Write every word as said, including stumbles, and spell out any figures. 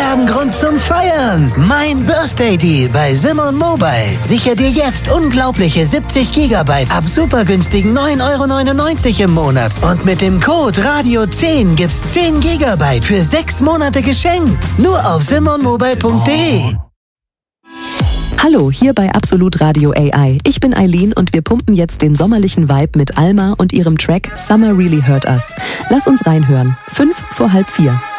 haben Grund zum Feiern. Mein Birthday Deal bei Simon Mobile. Sicher dir jetzt unglaubliche siebzig Gigabyte ab super günstigen neun Euro neunundneunzig im Monat. Und mit dem Code Radio zehn gibt's zehn Gigabyte für sechs Monate geschenkt. Nur auf simon mobile punkt de. Hallo, hier bei Absolut Radio A I. Ich bin Eileen und wir pumpen jetzt den sommerlichen Vibe mit Alma und ihrem Track Summer Really Hurt Us. Lass uns reinhören. Fünf vor halb vier.